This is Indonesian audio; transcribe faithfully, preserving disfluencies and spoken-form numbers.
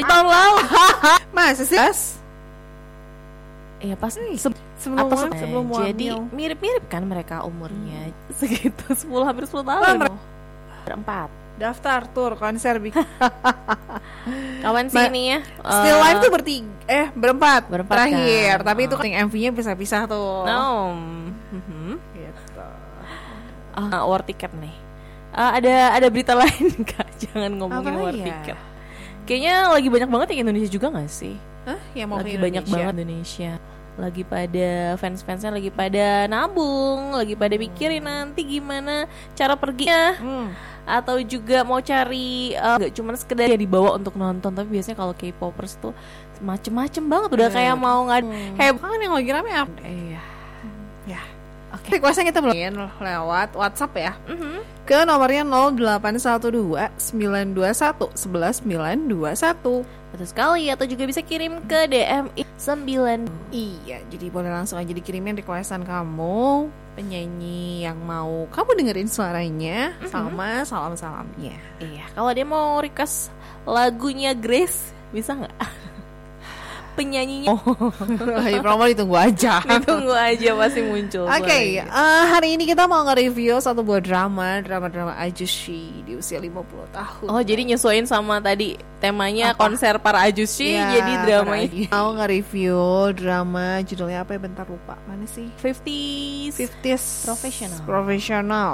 tahun lalu. Masa sih? Iya pas se- Sebelum atau sebelum, sebelum jadi hamil. mirip-mirip kan mereka umurnya segitu sepuluh hampir sepuluh tahun. Mer- Berempat. Daftar tur konser bikin. Kawan sih Ma- ini ya. Still eh, Live tuh bertiga eh berempat, berempat terakhir, kan. tapi itu Oh. kan M V-nya pisah-pisah tuh. No. Mhm. Gitu. Ah, war ticket nih. Ah, ada ada berita lain Kak? Jangan ngomongin Apa war ya? ticket. Kayaknya lagi banyak banget yang Indonesia juga gak sih? Hah? Yang mau Lagi ke banyak Indonesia? banget Indonesia. Lagi pada fans-fansnya lagi pada nabung, lagi pada mikirin nanti gimana cara perginya. Hmm. Atau juga mau cari uh, nggak cuma sekedar ya dibawa untuk nonton, tapi biasanya kalau K-popers tuh macem-macem banget udah Bener. kayak mau ngad Hmm. heb Kan yang lagi rame apa? iya Ya. oke Requestnya kita belum lewat WhatsApp ya. Mhm. Ke nomornya nol delapan satu dua sembilan dua satu satu satu sembilan dua satu. betul sekali, atau juga bisa kirim ke D M sembilan. Iya, jadi boleh langsung aja dikirimin requestan kamu, penyanyi yang mau kamu dengerin suaranya, Mhm. sama salam-salamnya. Iya, kalau dia mau request lagunya Grace bisa nggak? Penyanyinya oh, Di promo ditunggu aja. ditunggu aja pasti muncul. Oke, Boleh. eh, hari ini kita mau nge-review satu buah drama, drama-drama Ajushi di usia lima puluh tahun. Oh, jadi nyesuaiin sama tadi temanya Apa? konser para Ajushi, Iya, jadi dramanya para- mau nge-review drama judulnya apa ya, bentar lupa. Mana sih? fifties fifties Professional. Professional.